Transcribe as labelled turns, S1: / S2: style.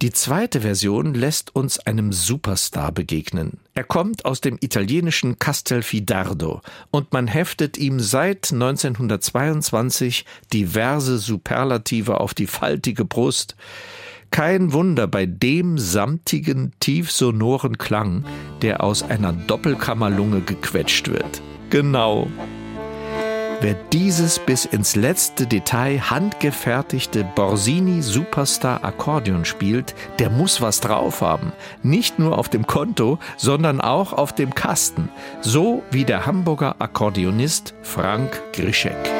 S1: Die zweite Version lässt uns einem Superstar begegnen. Er kommt aus dem italienischen Castelfidardo und man heftet ihm seit 1922 diverse Superlative auf die faltige Brust. Kein Wunder bei dem samtigen, tiefsonoren Klang, der aus einer Doppelkammerlunge gequetscht wird. Genau. Wer dieses bis ins letzte Detail handgefertigte Borsini Superstar Akkordeon spielt, der muss was drauf haben. Nicht nur auf dem Konto, sondern auch auf dem Kasten. So wie der Hamburger Akkordeonist Frank Grischek.